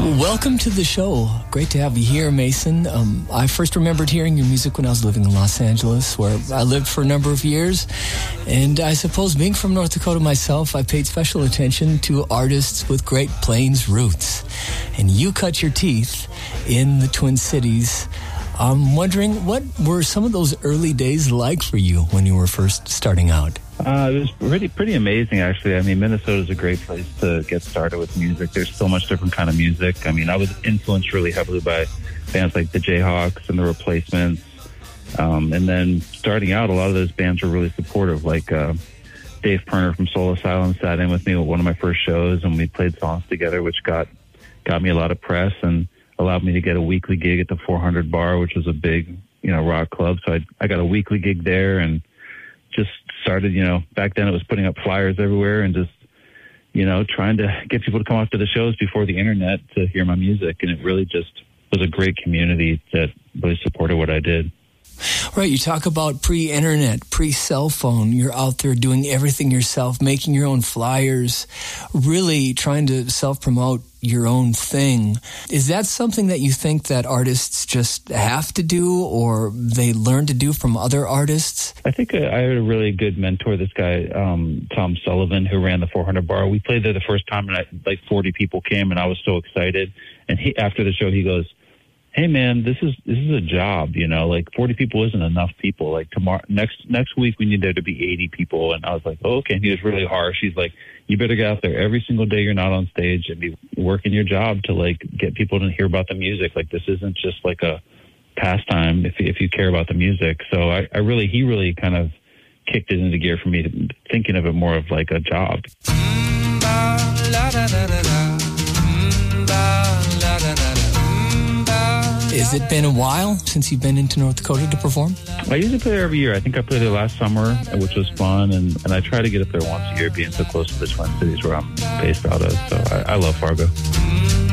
Welcome to the show. Great to have you here, Mason. I first remembered hearing your music when I was living in Los Angeles, where I lived for a number of years. And I suppose being from North Dakota myself, I paid special attention to artists with Great Plains roots. And you cut your teeth in the Twin Cities. I'm wondering, what were some of those early days like for you when you were first starting out? It was pretty amazing, actually. I mean, Minnesota is a great place to get started with music. There's so much different kind of music. I mean, I was influenced really heavily by bands like the Jayhawks and the Replacements. And then starting out, a lot of those bands were really supportive. Like Dave Pirner from Soul Asylum sat in with me at one of my first shows, and we played songs together, which got me a lot of press and allowed me to get a weekly gig at the 400 Bar, which was a big, rock club. So I got a weekly gig there and just started, back then it was putting up flyers everywhere and just, trying to get people to come out to the shows before the internet to hear my music. And it really just was a great community that really supported what I did. Right, you talk about pre-internet, pre-cell phone. You're out there doing everything yourself, making your own flyers, really trying to self-promote your own thing. Is that something that you think that artists just have to do, or they learn to do from other artists? I think I had a really good mentor, this guy, Tom Sullivan, who ran the 400 Bar. We played there the first time, and 40 people came, and I was so excited. And after the show, he goes, "Hey man, this is a job, 40 people isn't enough people. Like tomorrow, next week we need there to be 80 people." And I was like, "Oh, okay." And he was really harsh. He's like, "You better get out there every single day you're not on stage and be working your job to get people to hear about the music. Like this isn't just like a pastime if you care about the music." So he really kind of kicked it into gear for me, thinking of it more of like a job. Has it been a while since you've been into North Dakota to perform? I usually play there every year. I think I played there last summer, which was fun, and I try to get up there once a year, being so close to the Twin Cities where I'm based out of. So I love Fargo.